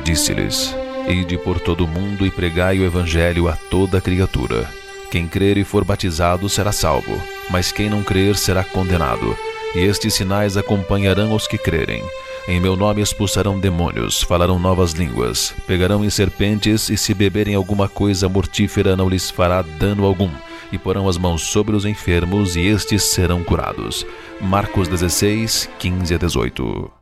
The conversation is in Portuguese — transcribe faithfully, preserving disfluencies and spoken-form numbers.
disse-lhes: Ide por todo o mundo e pregai o evangelho a toda criatura. Quem crer e for batizado será salvo, mas quem não crer será condenado. E estes sinais acompanharão os que crerem. Em meu nome expulsarão demônios, falarão novas línguas, pegarão em serpentes, e se beberem alguma coisa mortífera não lhes fará dano algum. E porão as mãos sobre os enfermos, e estes serão curados. Marcos dezesseis, quinze a dezoito.